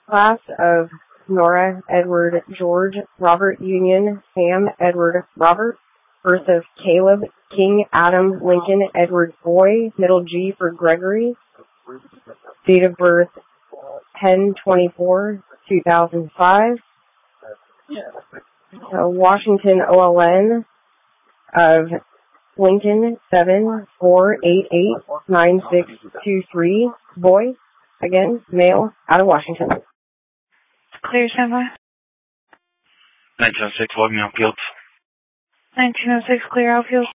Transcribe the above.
Class of Nora Edward George Robert Union Sam Edward Robert. Birth of Caleb King Adam Lincoln Edward Boy. Middle G for Gregory. Date of birth 10/24/2005. Washington OLN of Lincoln 74889623. Boy, again, male, out of Washington. Clear, standby. 1906, logging outfield. 1906, clear outfield.